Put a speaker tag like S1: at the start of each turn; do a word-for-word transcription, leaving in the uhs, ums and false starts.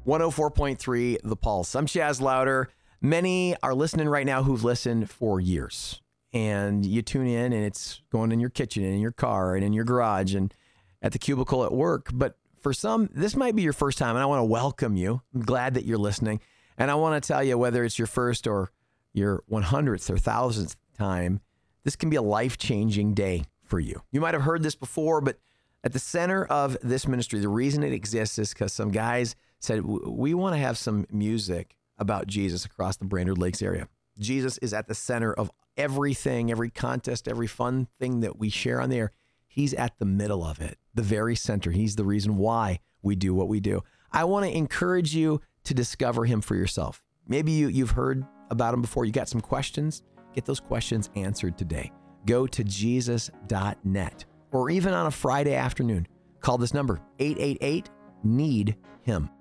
S1: one oh four point three The Pulse. I'm Chaz Louder. Many are listening right now who've listened for years. And you tune in and it's going in your kitchen and in your car and in your garage and at the cubicle at work. But for some, this might be your first time, and I want to welcome you. I'm glad that you're listening. And I want to tell you, whether it's your first or your one hundredth or thousandth time, this can be a life-changing day for you. You might have heard this before, but at the center of this ministry, the reason it exists is because some guys said, we want to have some music about Jesus across the Brainerd Lakes area. Jesus is at the center of everything, every contest, every fun thing that we share on there. He's at the middle of it, the very center. He's the reason why we do what we do. I want to encourage you to discover him for yourself. Maybe you, you've heard about him before. You got some questions. Get those questions answered today. Go to jesus dot net, or even on a Friday afternoon, call this number, eight eight eight, need him.